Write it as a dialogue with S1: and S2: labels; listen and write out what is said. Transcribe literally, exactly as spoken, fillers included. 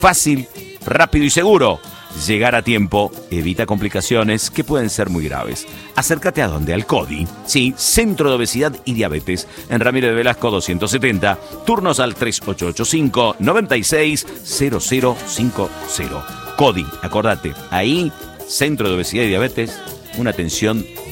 S1: Fácil, rápido y seguro. Llegar a tiempo evita complicaciones que pueden ser muy graves. Acércate a donde, al CODI. Sí, Centro de Obesidad y Diabetes, en Ramírez de Velasco doscientos setenta. Turnos al tres ocho ocho cinco, nueve seis cero cero cinco cero. CODI, acordate, ahí, Centro de Obesidad y Diabetes, una atención